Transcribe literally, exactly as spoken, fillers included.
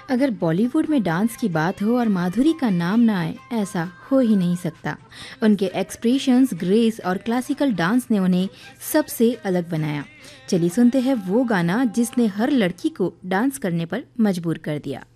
अगर बॉलीवुड में डांस की बात हो और माधुरी का नाम ना आए, ऐसा हो ही नहीं सकता। उनके एक्सप्रेशंस, ग्रेस और क्लासिकल डांस ने उन्हें सबसे अलग बनाया। चलिए सुनते हैं वो गाना जिसने हर लड़की को डांस करने पर मजबूर कर दिया।